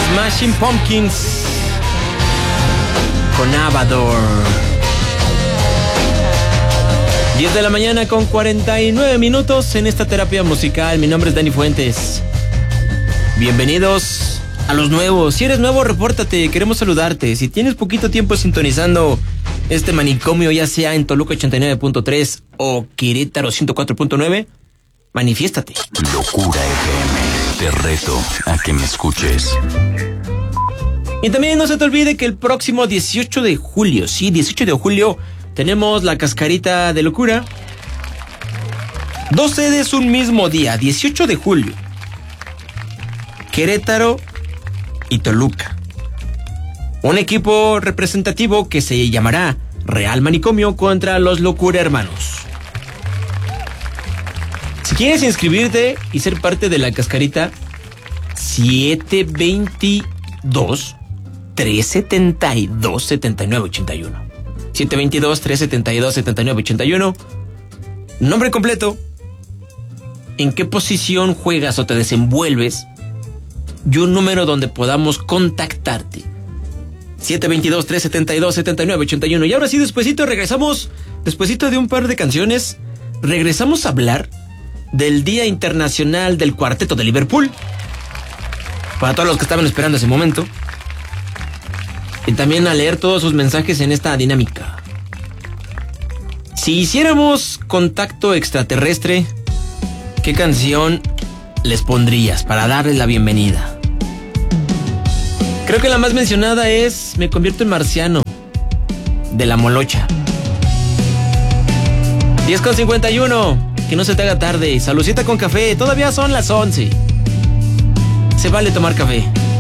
Smashing Pumpkins con Avador. 10 de la mañana con 49 minutos en esta terapia musical. Mi nombre es Dani Fuentes. Bienvenidos a los nuevos. Si eres nuevo, repórtate, queremos saludarte. Si tienes poquito tiempo sintonizando este manicomio, ya sea en Toluca 89.3 o Querétaro 104.9, manifiéstate. Locura FM. Te reto a que me escuches. Y también no se te olvide que el próximo 18 de julio, sí, 18 de julio, tenemos la cascarita de locura. 2 sedes un mismo día, 18 de julio. Querétaro y Toluca. Un equipo representativo que se llamará Real Manicomio contra los Locura Hermanos. Si quieres inscribirte y ser parte de la cascarita, 722-372-7981. 722-372-7981. Nombre completo, en qué posición juegas o te desenvuelves y un número donde podamos contactarte. 722-372-7981. Y ahora sí, despuesito regresamos, despuesito de un par de canciones, regresamos a hablar del Día Internacional del Cuarteto de Liverpool. Para todos los que estaban esperando ese momento. Y también a leer todos sus mensajes en esta dinámica. Si hiciéramos contacto extraterrestre, ¿qué canción les pondrías para darles la bienvenida? Creo que la más mencionada es Me convierto en marciano, de La Molocha. 10:51. Que no se te haga tarde. Salucita con café. Todavía son las 11. Se vale tomar café.